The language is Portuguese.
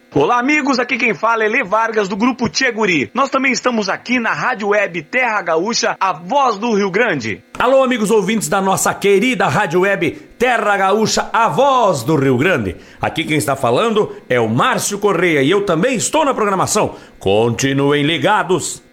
Olá amigos, aqui quem fala é Lê Vargas do Grupo Tchê Guri. Nós também estamos aqui na Rádio Web Terra Gaúcha, a voz do Rio Grande. Alô amigos ouvintes da nossa querida Rádio Web Terra Gaúcha, a voz do Rio Grande. Aqui quem está falando é o Márcio Correia e eu também estou na programação. Continuem ligados.